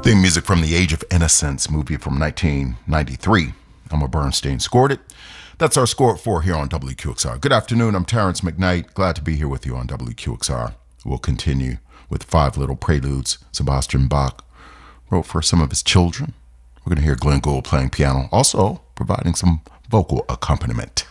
Theme music from The Age of Innocence, movie from 1993. Elmer Bernstein scored it. That's our score at 4 here on WQXR. Good afternoon, I'm Terrence McKnight. Glad to be here with you on WQXR. We'll continue with 5 little preludes Sebastian Bach wrote for some of his children. We're going to hear Glenn Gould playing piano, also providing some vocal accompaniment.